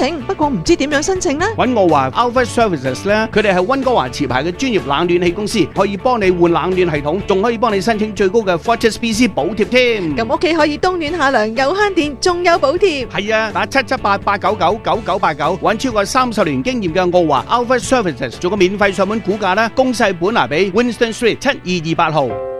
不過唔知點樣申請呢？ 揾我話 Alpha Services 咧，佢哋係溫哥華持牌嘅專業冷暖氣公司，可以幫你換冷暖系統，仲可以幫你申請最高嘅 FortisBC 補貼添。 咁屋企可以冬暖夏涼，又慳電，仲有補貼。 係啊，打778-899-9989，揾超過30年經驗嘅澳華 Alpha Services 做個免費上門估價啦，公勢本拿比 Winston Street 7228號。